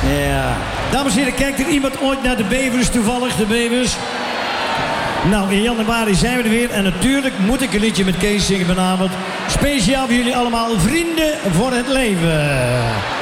Ja. Dames en heren, kijkt er iemand ooit naar de Bevers toevallig? De Bevers? Nou, in januari zijn we er weer. En natuurlijk moet ik een liedje met Kees zingen vanavond. Speciaal voor jullie allemaal, vrienden voor het leven.